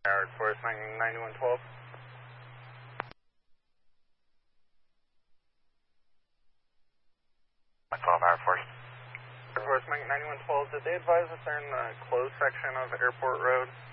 Air Force 9112. Air Force. Air Force 9112, did they advise us they're in the closed section of Airport Road?